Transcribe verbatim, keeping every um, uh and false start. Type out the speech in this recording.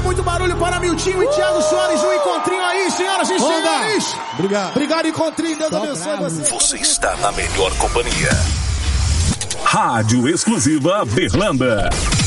muito barulho para Miltinho e Thiago Soares no encontrinho aí, senhoras e senhores. Obrigado. Obrigado, encontrinho. Deus abençoe você. Você está na melhor companhia. Rádio Exclusiva Berlanda.